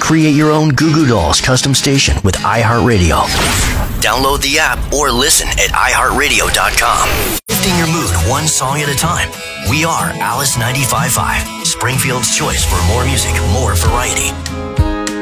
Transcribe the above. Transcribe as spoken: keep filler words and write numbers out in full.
Create your own Goo Goo Dolls custom station with iHeartRadio. Download the app or listen at i heart radio dot com. Lifting your mood one song at a time. We are Alice ninety-five point five, Springfield's choice for more music, more variety.